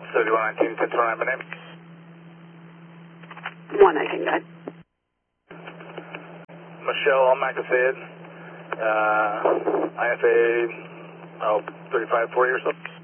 7119, 1029, my name. 1, I think that. Michelle Almacasad, IFA, 3540 or so.